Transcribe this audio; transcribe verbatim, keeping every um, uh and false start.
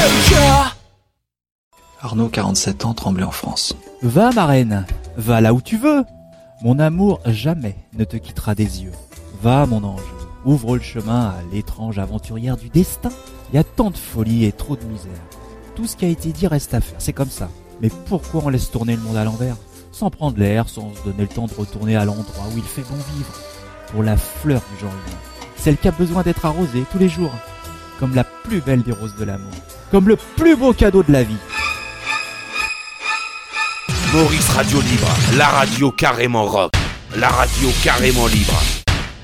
Arnaud, quarante-sept ans, Tremblay en France. Va, ma reine, va là où tu veux. Mon amour jamais ne te quittera des yeux. Va, mon ange, ouvre le chemin à l'étrange aventurière du destin. Il y a tant de folie et trop de misère. Tout ce qui a été dit reste à faire, c'est comme ça. Mais pourquoi on laisse tourner le monde à l'envers, sans prendre l'air, sans se donner le temps de retourner à l'endroit où il fait bon vivre? Pour la fleur du genre humain, celle qui a besoin d'être arrosée tous les jours, comme la plus belle des roses de l'amour, comme le plus beau cadeau de la vie. Maurice Radio Libre, la radio carrément rock, la radio carrément libre.